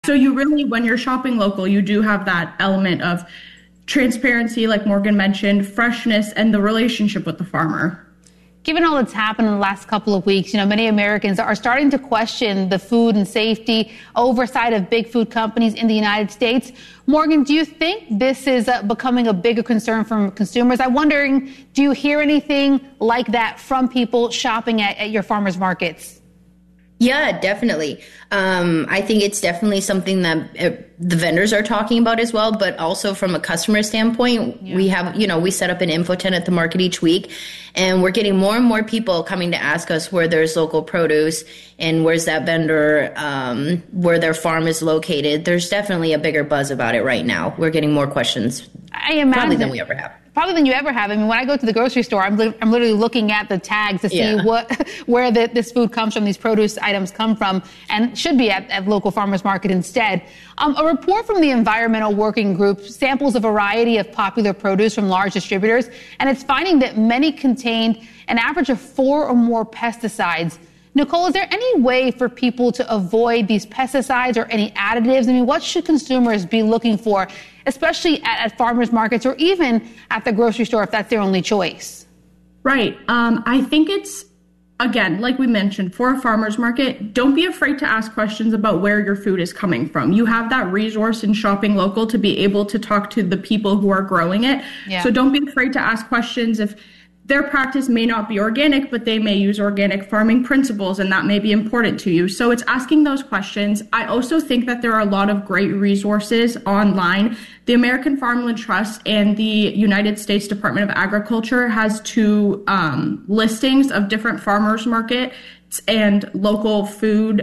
So you really, when you're shopping local, you do have that element of transparency, like Morgan mentioned, freshness, and the relationship with the farmer. Given all that's happened in the last couple of weeks, many Americans are starting to question the food and safety oversight of big food companies in the United States. Morgan, do you think this is becoming a bigger concern from consumers? I'm wondering, do you hear anything like that from people shopping at your farmers markets? Yeah, definitely. I think it's definitely something that the vendors are talking about as well, but also from a customer standpoint, we have, we set up an info tent at the market each week, and we're getting more and more people coming to ask us where there's local produce and where's that vendor, where their farm is located. There's definitely a bigger buzz about it right now. We're getting more questions, I imagine, probably than we ever have. Probably than you ever have. I mean, when I go to the grocery store, I'm literally looking at the tags to see where this food comes from, these produce items come from, and should be at local farmers market instead. A report from the Environmental Working Group samples a variety of popular produce from large distributors, and it's finding that many contained an average of 4 or more pesticides. Nicole, is there any way for people to avoid these pesticides or any additives? I mean, what should consumers be looking for, especially at farmers markets or even at the grocery store if that's their only choice? Right. I think it's, again, like we mentioned, for a farmer's market, don't be afraid to ask questions about where your food is coming from. You have that resource in shopping local to be able to talk to the people who are growing it. Yeah. So don't be afraid to ask questions if their practice may not be organic, but they may use organic farming principles, and that may be important to you. So it's asking those questions. I also think that there are a lot of great resources online. The American Farmland Trust and the United States Department of Agriculture has 2 listings of different farmers markets and local food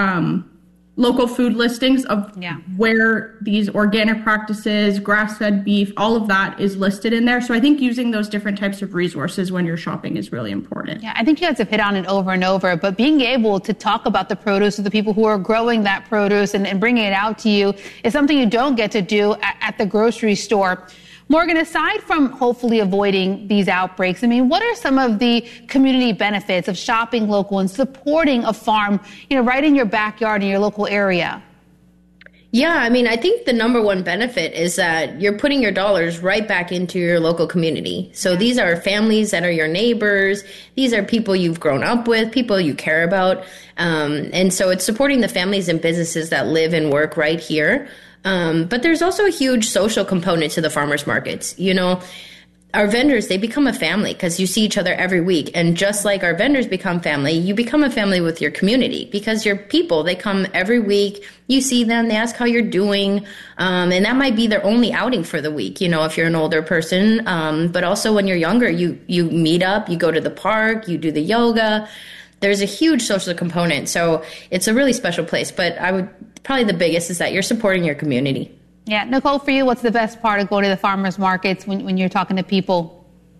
listings of where these organic practices, grass-fed beef, all of that is listed in there. So I think using those different types of resources when you're shopping is really important. Yeah, I think you guys have hit on it over and over, but being able to talk about the produce of the people who are growing that produce and bringing it out to you is something you don't get to do at the grocery store. Morgan, aside from hopefully avoiding these outbreaks, I mean, what are some of the community benefits of shopping local and supporting a farm, right in your backyard in your local area? Yeah, I mean, I think the number one benefit is that you're putting your dollars right back into your local community. So these are families that are your neighbors. These are people you've grown up with, people you care about. And so it's supporting the families and businesses that live and work right here. But there's also a huge social component to the farmers markets. Our vendors, they become a family because you see each other every week. And just like our vendors become family, you become a family with your community because your people, they come every week. You see them, they ask how you're doing. And that might be their only outing for the week, if you're an older person. But also when you're younger, you meet up, you go to the park, you do the yoga. There's a huge social component. So it's a really special place. But probably the biggest is that you're supporting your community. Yeah. Nicole, for you, what's the best part of going to the farmers markets when you're talking to people?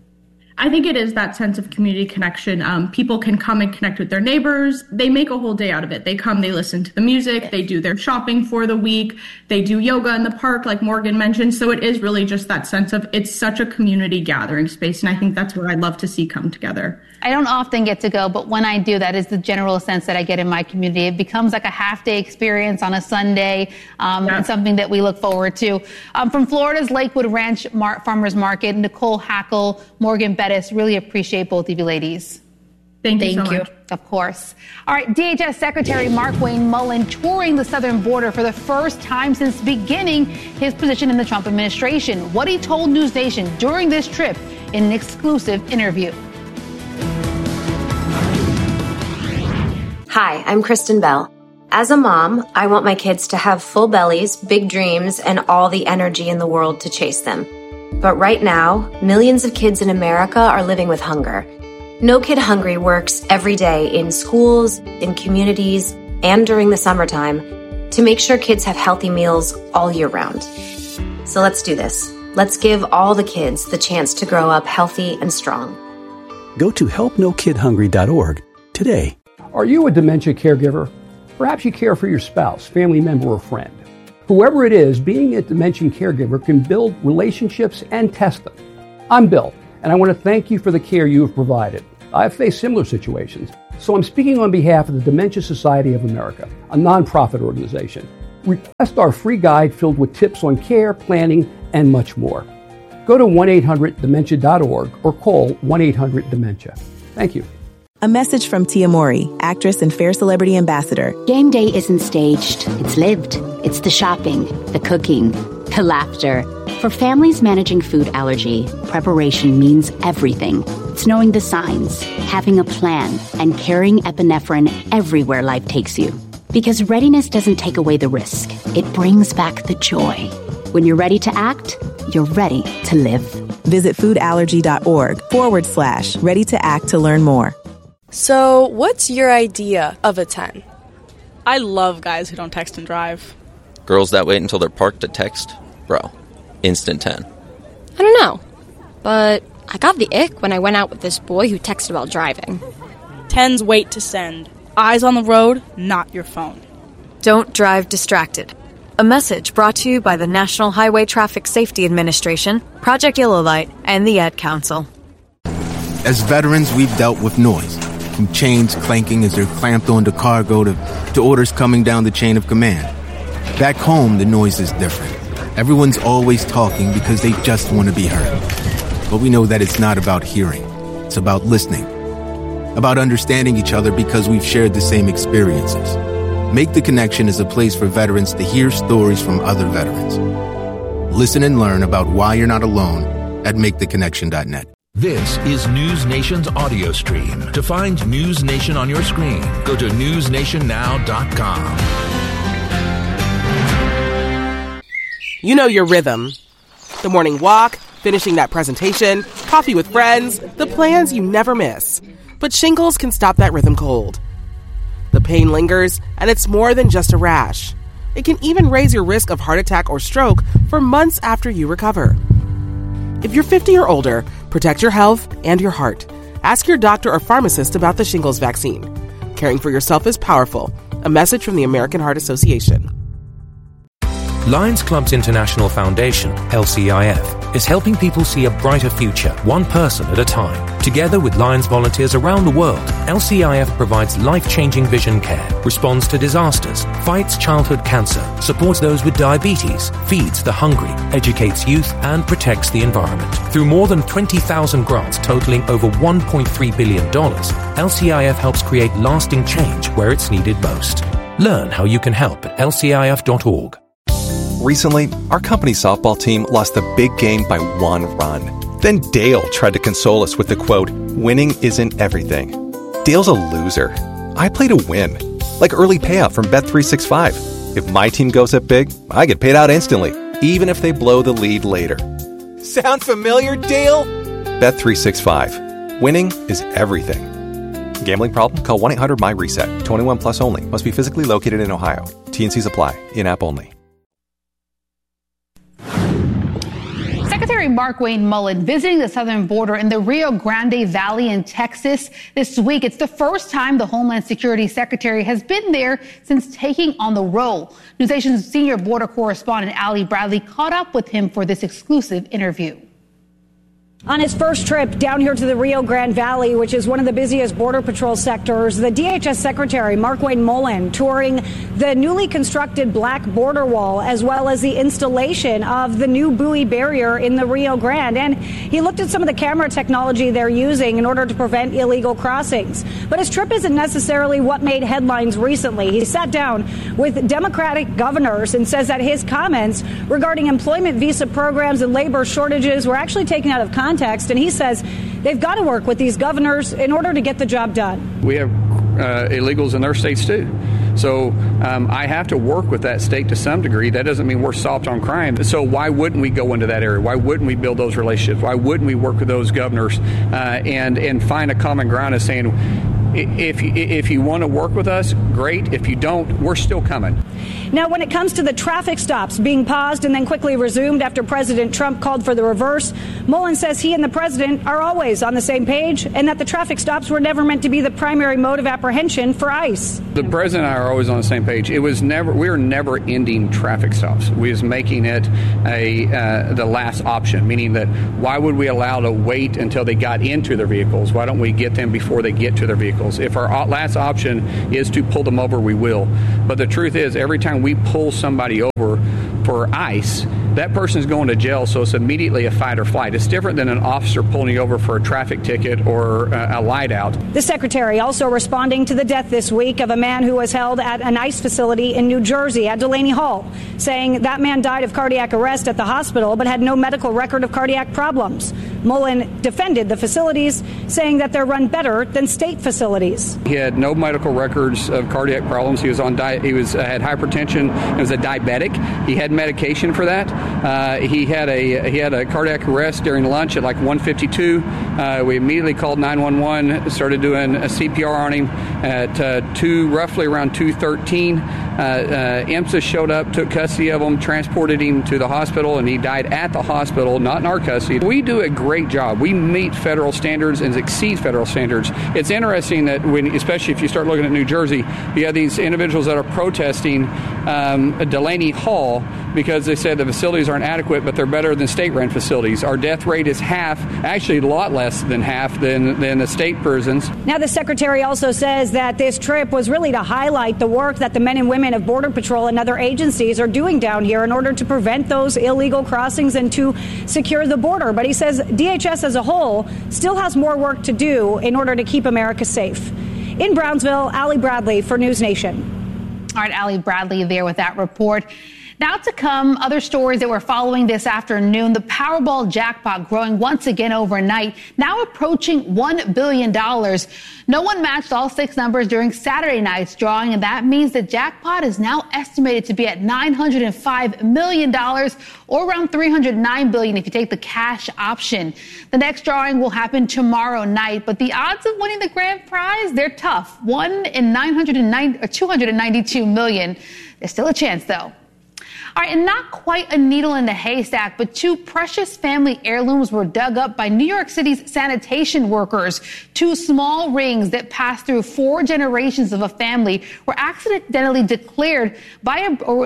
I think it is that sense of community connection. People can come and connect with their neighbors. They make a whole day out of it. They come, they listen to the music, they do their shopping for the week, they do yoga in the park, like Morgan mentioned. So it is really just that sense of it's such a community gathering space. And I think that's what I'd love to see come together. I don't often get to go, but when I do, that is the general sense that I get in my community. It becomes like a half-day experience on a Sunday. It's something that we look forward to. From Florida's Lakewood Ranch Farmers Market, Nicole Hackle, Morgan Bettis, really appreciate both of you ladies. Thank you so much. Of course. All right, DHS Secretary Markwayne Mullin touring the southern border for the first time since beginning his position in the Trump administration. What he told News Nation during this trip in an exclusive interview. Hi, I'm Kristen Bell. As a mom, I want my kids to have full bellies, big dreams, and all the energy in the world to chase them. But right now, millions of kids in America are living with hunger. No Kid Hungry works every day in schools, in communities, and during the summertime to make sure kids have healthy meals all year round. So let's do this. Let's give all the kids the chance to grow up healthy and strong. Go to helpnokidhungry.org today. Are you a dementia caregiver? Perhaps you care for your spouse, family member, or friend. Whoever it is, being a dementia caregiver can build relationships and test them. I'm Bill, and I want to thank you for the care you have provided. I've faced similar situations, so I'm speaking on behalf of the Dementia Society of America, a nonprofit organization. Request our free guide filled with tips on care, planning, and much more. Go to 1-800-DEMENTIA.org or call 1-800-DEMENTIA. Thank you. A message from Tia Mowry, actress and Fair Celebrity Ambassador. Game day isn't staged, it's lived. It's the shopping, the cooking, the laughter. For families managing food allergy, preparation means everything. It's knowing the signs, having a plan, and carrying epinephrine everywhere life takes you. Because readiness doesn't take away the risk, it brings back the joy. When you're ready to act, you're ready to live. Visit foodallergy.org/ready to act to learn more. So, what's your idea of a 10? I love guys who don't text and drive. Girls that wait until they're parked to text? Bro, instant 10. I don't know, but I got the ick when I went out with this boy who texted while driving. 10s wait to send. Eyes on the road, not your phone. Don't drive distracted. A message brought to you by the National Highway Traffic Safety Administration, Project Yellow Light, and the Ad Council. As veterans, we've dealt with noise. From chains clanking as they're clamped onto cargo to orders coming down the chain of command. Back home, the noise is different. Everyone's always talking because they just want to be heard. But we know that it's not about hearing. It's about listening. About understanding each other because we've shared the same experiences. Make the Connection is a place for veterans to hear stories from other veterans. Listen and learn about why you're not alone at MakeTheConnection.net. This is News Nation's audio stream. To find News Nation on your screen, go to newsnationnow.com. You know your rhythm. The morning walk, finishing that presentation, coffee with friends, the plans you never miss. But shingles can stop that rhythm cold. The pain lingers, and it's more than just a rash. It can even raise your risk of heart attack or stroke for months after you recover. If you're 50 or older, protect your health and your heart. Ask your doctor or pharmacist about the shingles vaccine. Caring for yourself is powerful. A message from the American Heart Association. Lions Club's International Foundation, LCIF, is helping people see a brighter future, one person at a time. Together with Lions volunteers around the world, LCIF provides life-changing vision care, responds to disasters, fights childhood cancer, supports those with diabetes, feeds the hungry, educates youth, and protects the environment. Through more than 20,000 grants totaling over $1.3 billion, LCIF helps create lasting change where it's needed most. Learn how you can help at lcif.org. Recently, our company softball team lost the big game by 1 run. Then Dale tried to console us with the quote, "Winning isn't everything." Dale's a loser. I play to win. Like early payout from Bet365. If my team goes up big, I get paid out instantly, even if they blow the lead later. Sound familiar, Dale? Bet365. Winning is everything. Gambling problem? Call 1-800-MY-RESET. 21 plus only. Must be physically located in Ohio. T&Cs apply. In-app only. Secretary Markwayne Mullin visiting the southern border in the Rio Grande Valley in Texas this week. It's the first time the Homeland Security Secretary has been there since taking on the role. NewsNation's senior border correspondent Ali Bradley caught up with him for this exclusive interview. On his first trip down here to the Rio Grande Valley, which is one of the busiest Border Patrol sectors, the DHS Secretary Markwayne Mullin touring the newly constructed black border wall, as well as the installation of the new buoy barrier in the Rio Grande. And he looked at some of the camera technology they're using in order to prevent illegal crossings. But his trip isn't necessarily what made headlines recently. He sat down with Democratic governors and says that his comments regarding employment visa programs and labor shortages were actually taken out of context. And he says they've got to work with these governors in order to get the job done. We have illegals in their states, too. So I have to work with that state to some degree. That doesn't mean we're soft on crime. So why wouldn't we go into that area? Why wouldn't we build those relationships? Why wouldn't we work with those governors and find a common ground as saying, if you want to work with us, great. If you don't, we're still coming. Now, when it comes to the traffic stops being paused and then quickly resumed after President Trump called for the reverse, Mullin says he and the president are always on the same page and that the traffic stops were never meant to be the primary mode of apprehension for ICE. The president and I are always on the same page. We were never ending traffic stops. We was making it the last option, meaning that why would we allow to wait until they got into their vehicles? Why don't we get them before they get to their vehicles? vehicles. If our last option is to pull them over, we will. But the truth is, every time we pull somebody over for ICE, that person is going to jail, so it's immediately a fight or flight. It's different than an officer pulling you over for a traffic ticket or a light out. The secretary also responding to the death this week of a man who was held at an ICE facility in New Jersey at Delaney Hall, saying that man died of cardiac arrest at the hospital but had no medical record of cardiac problems. Mullen defended the facilities, saying that they're run better than state facilities. He had no medical records of cardiac problems. He was on had hypertension. He was a diabetic. He had medication for that. He had a cardiac arrest during lunch at like 1:52. We immediately called 911, started doing a CPR on him at roughly around 2:13. EMSA showed up, took custody of him, transported him to the hospital, and he died at the hospital, not in our custody. We do a great job. We meet federal standards and exceed federal standards. It's interesting that especially if you start looking at New Jersey, you have these individuals that are protesting Delaney Hall because they said the facilities aren't adequate, but they're better than state-run facilities. Our death rate is half, actually a lot less than half than the state prisons. Now, the secretary also says that this trip was really to highlight the work that the men and women of Border Patrol and other agencies are doing down here in order to prevent those illegal crossings and to secure the border. But he says DHS as a whole still has more work to do in order to keep America safe. In Brownsville, Allie Bradley for News Nation. All right, Allie Bradley there with that report. Now to come, other stories that we're following this afternoon. The Powerball jackpot growing once again overnight, now approaching $1 billion. No one matched all 6 numbers during Saturday night's drawing, and that means the jackpot is now estimated to be at $905 million, or around $309 billion if you take the cash option. The next drawing will happen tomorrow night, but the odds of winning the grand prize, they're tough. 1 in 292 million. There's still a chance, though. All right, and not quite a needle in the haystack, but 2 precious family heirlooms were dug up by New York City's sanitation workers. 2 small rings that passed through 4 generations of a family were accidentally declared by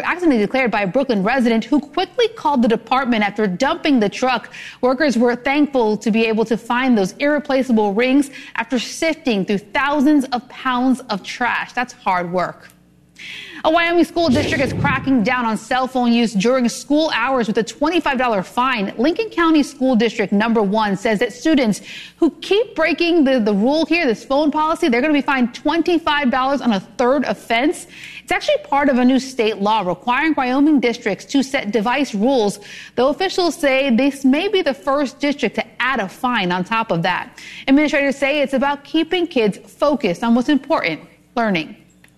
a Brooklyn resident who quickly called the department after dumping the truck. Workers were thankful to be able to find those irreplaceable rings after sifting through thousands of pounds of trash. That's hard work. A Wyoming school district is cracking down on cell phone use during school hours with a $25 fine. Lincoln County School District number 1 says that students who keep breaking the rule here, this phone policy, they're going to be fined $25 on a 3rd offense. It's actually part of a new state law requiring Wyoming districts to set device rules, though officials say this may be the first district to add a fine on top of that. Administrators say it's about keeping kids focused on what's important, learning.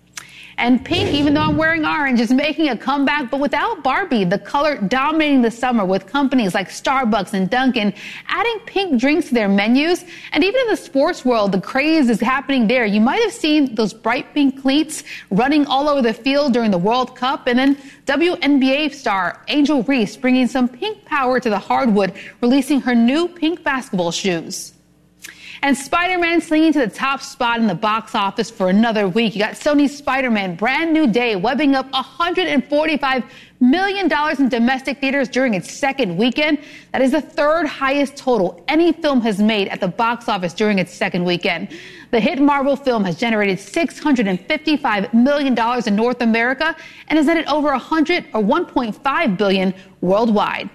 And pink, even though I'm wearing orange, is making a comeback, but without Barbie, the color dominating the summer with companies like Starbucks and Dunkin' adding pink drinks to their menus. And even in the sports world, the craze is happening there. You might have seen those bright pink cleats running all over the field during the World Cup. And then WNBA star Angel Reese bringing some pink power to the hardwood, releasing her new pink basketball shoes. And Spider-Man slinging to the top spot in the box office for another week. You got Sony's Spider-Man Brand New Day webbing up $145 million in domestic theaters during its second weekend. That is the 3rd highest total any film has made at the box office during its second weekend. The hit Marvel film has generated $655 million in North America and has netted over $1.5 billion worldwide.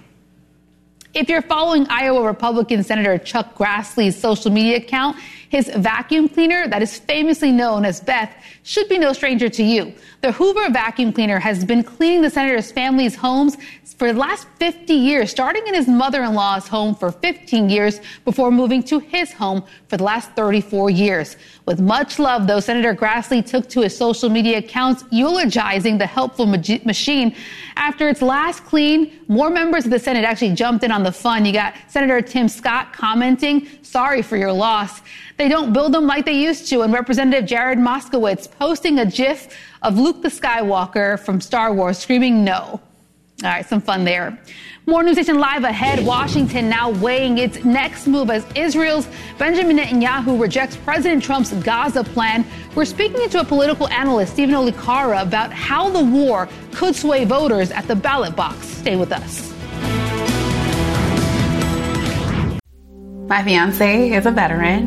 If you're following Iowa Republican Senator Chuck Grassley's social media account, his vacuum cleaner, that is famously known as Beth, should be no stranger to you. The Hoover vacuum cleaner has been cleaning the senator's family's homes for the last 50 years, starting in his mother-in-law's home for 15 years before moving to his home for the last 34 years. With much love, though, Senator Grassley took to his social media accounts eulogizing the helpful machine. After its last clean, more members of the Senate actually jumped in on the fun. You got Senator Tim Scott commenting, "Sorry for your loss. They don't build them like they used to," and Representative Jared Moskowitz posting a GIF of Luke the Skywalker from Star Wars screaming no. All right, some fun there. More News Nation Live ahead. Washington now weighing its next move as Israel's Benjamin Netanyahu rejects President Trump's Gaza plan. We're speaking to a political analyst, Stephen Olikara, about how the war could sway voters at the ballot box. Stay with us. My fiance is a veteran.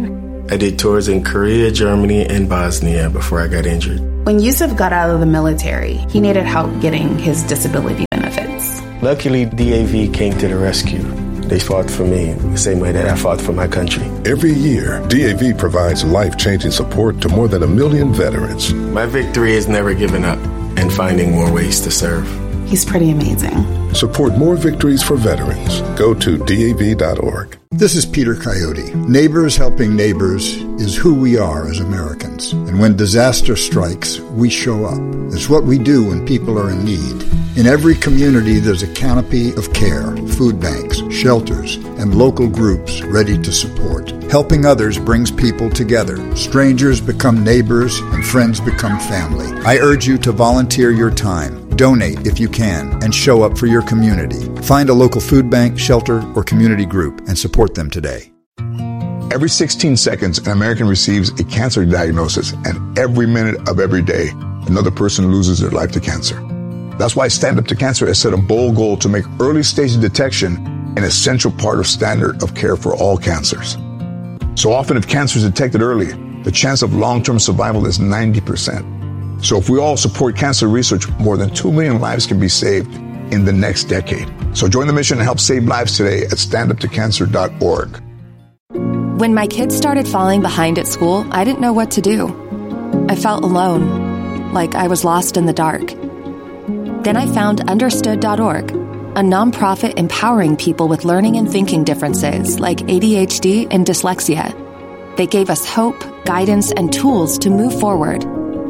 I did tours in Korea, Germany, and Bosnia before I got injured. When Yusuf got out of the military, he needed help getting his disability benefits. Luckily, DAV came to the rescue. They fought for me the same way that I fought for my country. Every year, DAV provides life-changing support to more than 1 million veterans. My victory is never giving up and finding more ways to serve. He's pretty amazing. Support more victories for veterans. Go to DAV.org. This is Peter Coyote. Neighbors helping neighbors is who we are as Americans. And when disaster strikes, we show up. It's what we do when people are in need. In every community, there's a canopy of care, food banks, shelters, and local groups ready to support. Helping others brings people together. Strangers become neighbors, and friends become family. I urge you to volunteer your time. Donate if you can, and show up for your community. Find a local food bank, shelter, or community group and support them today. Every 16 seconds, an American receives a cancer diagnosis, and every minute of every day, another person loses their life to cancer. That's why Stand Up to Cancer has set a bold goal to make early stage detection an essential part of standard of care for all cancers. So often, if cancer is detected early, the chance of long-term survival is 90%. So if we all support cancer research, more than 2 million lives can be saved in the next decade. So join the mission and help save lives today at standuptocancer.org. When my kids started falling behind at school, I didn't know what to do. I felt alone, like I was lost in the dark. Then I found Understood.org, a nonprofit empowering people with learning and thinking differences like ADHD and dyslexia. They gave us hope, guidance, and tools to move forward.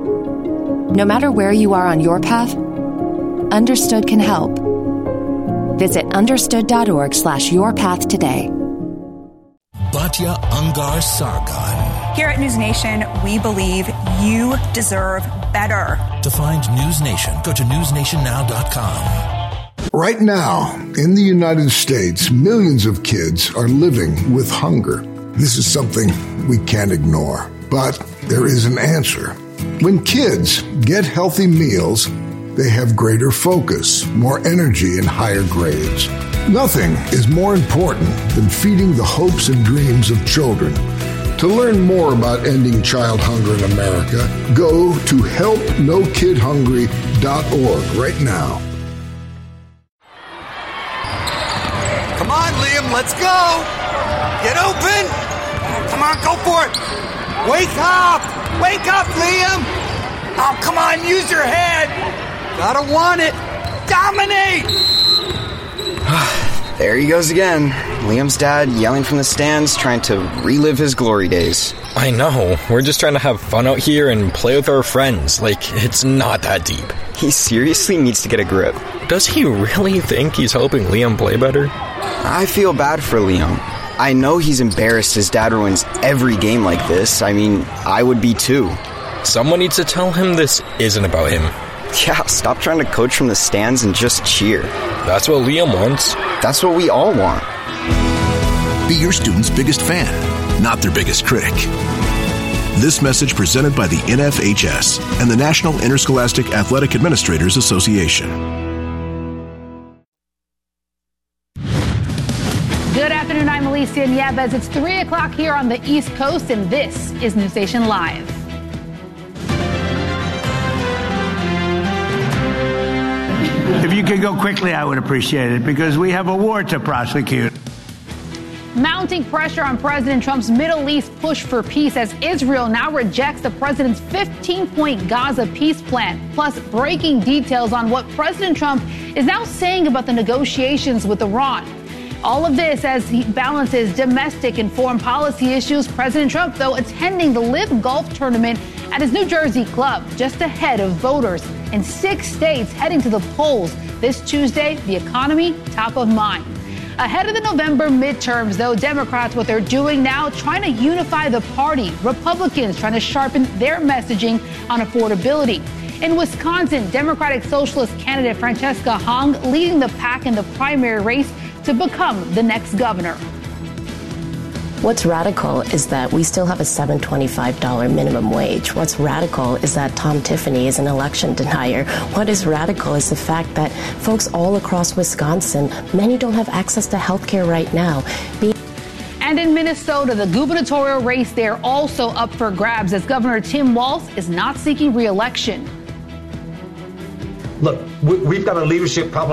No matter where you are on your path, Understood can help. Visit understood.org/yourpath today. Batya Ungar Sargon. Here at News Nation, we believe you deserve better. To find News Nation, go to newsnationnow.com. Right now, in the United States, millions of kids are living with hunger. This is something we can't ignore, but there is an answer. When kids get healthy meals, they have greater focus, more energy, and higher grades. Nothing is more important than feeding the hopes and dreams of children. To learn more about ending child hunger in America, go to helpnokidhungry.org right now. Come on, Liam, let's go! Get open! Come on, go for it! Wake up! Wake up, Liam! Oh, come on, use your head! Gotta want it! Dominate! There he goes again. Liam's dad yelling from the stands, trying to relive his glory days. I know. We're just trying to have fun out here and play with our friends. Like, it's not that deep. He seriously needs to get a grip. Does he really think he's helping Liam play better? I feel bad for Liam. I know he's embarrassed his dad ruins every game like this. I mean, I would be too. Someone needs to tell him this isn't about him. Yeah, stop trying to coach from the stands and just cheer. That's what Liam wants. That's what we all want. Be your student's biggest fan, not their biggest critic. This message presented by the NFHS and the National Interscholastic Athletic Administrators Association. Good afternoon, I'm Alicia Nieves. It's 3 o'clock here on the East Coast, and this is News Nation Live. If you could go quickly, I would appreciate it, because we have a war to prosecute. Mounting pressure on President Trump's Middle East push for peace as Israel now rejects the president's 15-point Gaza peace plan, plus breaking details on what President Trump is now saying about the negotiations with Iran. All of this as he balances domestic and foreign policy issues. President Trump, though, attending the LIV Golf Tournament at his New Jersey club, just ahead of voters in 6 states heading to the polls this Tuesday. The economy top of mind. Ahead of the November midterms, though, Democrats, what they're doing now, trying to unify the party. Republicans trying to sharpen their messaging on affordability. In Wisconsin, Democratic Socialist candidate Francesca Hong leading the pack in the primary race to become the next governor. What's radical is that we still have a $7.25 minimum wage. What's radical is that Tom Tiffany is an election denier. What is radical is the fact that folks all across Wisconsin, many don't have access to health care right now. And in in Minnesota, the gubernatorial race there also up for grabs as Governor Tim Walz is not seeking re-election. Look, we've got a leadership problem.